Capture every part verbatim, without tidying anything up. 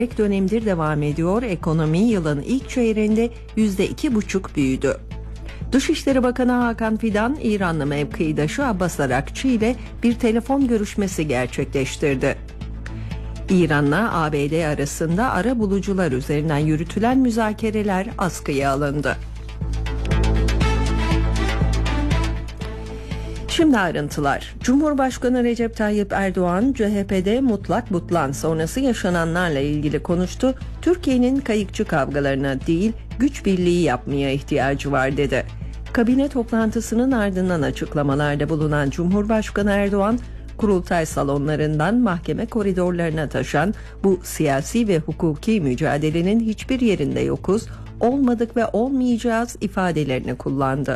dönemdir devam ediyor. Ekonomi yılın ilk çeyreğinde yüzde iki buçuk büyüdü. Dışişleri Bakanı Hakan Fidan, İranlı mevkidaşı Abbas Arakçı ile bir telefon görüşmesi gerçekleştirdi. İran'la A B D arasında arabulucular üzerinden yürütülen müzakereler askıya alındı. Şimdi ayrıntılar. Cumhurbaşkanı Recep Tayyip Erdoğan, C H P'de mutlak butlan sonrası yaşananlarla ilgili konuştu. Türkiye'nin kayıkçı kavgalarına değil, güç birliği yapmaya ihtiyacı var dedi. Kabine toplantısının ardından açıklamalarda bulunan Cumhurbaşkanı Erdoğan, kurultay salonlarından mahkeme koridorlarına taşan bu siyasi ve hukuki mücadelenin hiçbir yerinde yokuz, olmadık ve olmayacağız ifadelerini kullandı.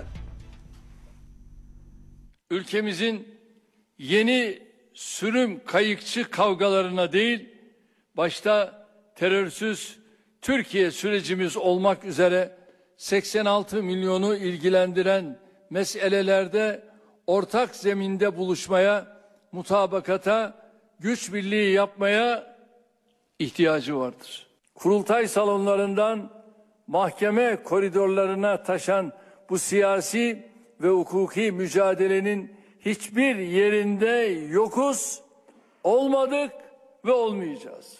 Ülkemizin yeni sürüm kayıkçı kavgalarına değil, başta terörsüz Türkiye sürecimiz olmak üzere seksen altı milyonu ilgilendiren meselelerde ortak zeminde buluşmaya, mutabakata, güç birliği yapmaya ihtiyacı vardır. Kurultay salonlarından mahkeme koridorlarına taşan bu siyasi ve hukuki mücadelenin hiçbir yerinde yokuz, olmadık ve olmayacağız.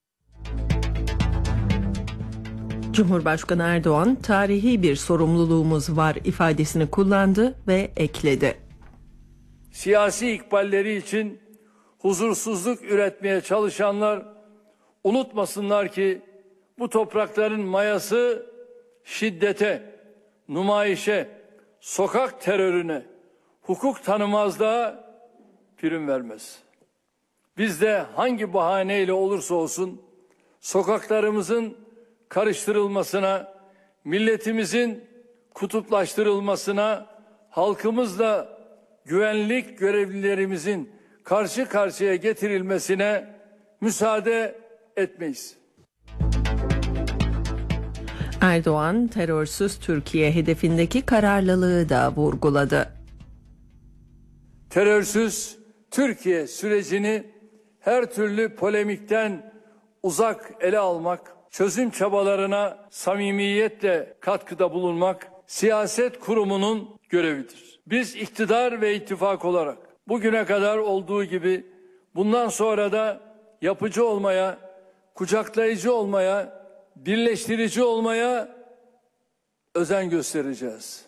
Cumhurbaşkanı Erdoğan, tarihi bir sorumluluğumuz var ifadesini kullandı ve ekledi. Siyasi ikballeri için huzursuzluk üretmeye çalışanlar unutmasınlar ki bu toprakların mayası şiddete, numayişe, sokak terörüne, hukuk tanımazlığa prim vermez. Biz de hangi bahaneyle olursa olsun sokaklarımızın karıştırılmasına, milletimizin kutuplaştırılmasına, halkımızla güvenlik görevlilerimizin karşı karşıya getirilmesine müsaade etmeyiz. Erdoğan, terörsüz Türkiye hedefindeki kararlılığı da vurguladı. Terörsüz Türkiye sürecini her türlü polemikten uzak ele almak, çözüm çabalarına samimiyetle katkıda bulunmak siyaset kurumunun görevidir. Biz iktidar ve ittifak olarak bugüne kadar olduğu gibi bundan sonra da yapıcı olmaya, kucaklayıcı olmaya, birleştirici olmaya özen göstereceğiz.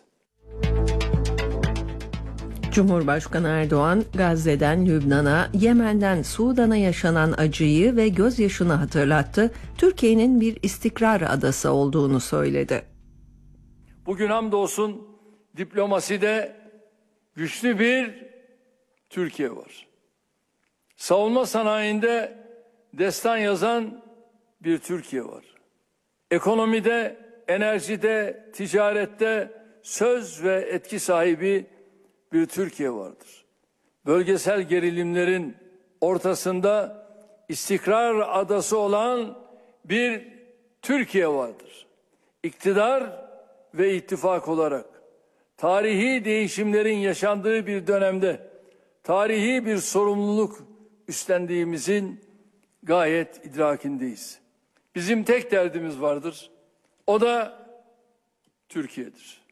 Cumhurbaşkanı Erdoğan, Gazze'den Lübnan'a, Yemen'den Sudan'a yaşanan acıyı ve gözyaşını hatırlattı. Türkiye'nin bir istikrar adası olduğunu söyledi. Bugün hamdolsun diplomaside güçlü bir Türkiye var. Savunma sanayinde destan yazan bir Türkiye var. Ekonomide, enerjide, ticarette söz ve etki sahibi bir Türkiye vardır. Bölgesel gerilimlerin ortasında istikrar adası olan bir Türkiye vardır. İktidar ve ittifak olarak tarihi değişimlerin yaşandığı bir dönemde tarihi bir sorumluluk üstlendiğimizin gayet idrakindeyiz. Bizim tek derdimiz vardır. O da Türkiye'dir.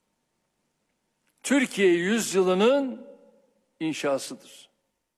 Türkiye yüzyılının inşasıdır.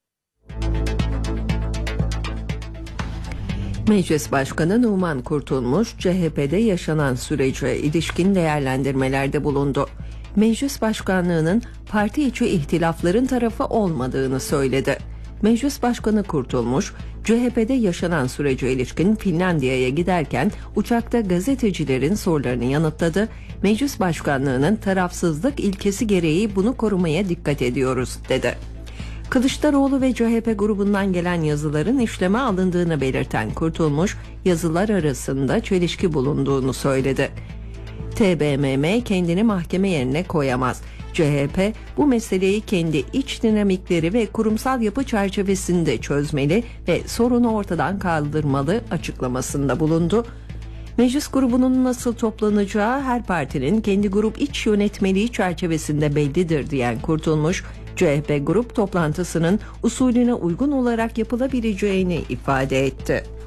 Meclis Başkanı Numan Kurtulmuş, C H P'de yaşanan sürece ilişkin değerlendirmelerde bulundu. Meclis Başkanlığı'nın parti içi ihtilafların tarafı olmadığını söyledi. Meclis Başkanı Kurtulmuş, C H P'de yaşanan sürece ilişkin Finlandiya'ya giderken uçakta gazetecilerin sorularını yanıtladı. Meclis Başkanlığı'nın tarafsızlık ilkesi gereği bunu korumaya dikkat ediyoruz dedi. Kılıçdaroğlu ve C H P grubundan gelen yazıların işleme alındığını belirten Kurtulmuş, yazılar arasında çelişki bulunduğunu söyledi. T B M M kendini mahkeme yerine koyamaz. C H P bu meseleyi kendi iç dinamikleri ve kurumsal yapı çerçevesinde çözmeli ve sorunu ortadan kaldırmalı açıklamasında bulundu. Meclis grubunun nasıl toplanacağı her partinin kendi grup iç yönetmeliği çerçevesinde bellidir diyen Kurtulmuş, C H P grup toplantısının usulüne uygun olarak yapılabileceğini ifade etti.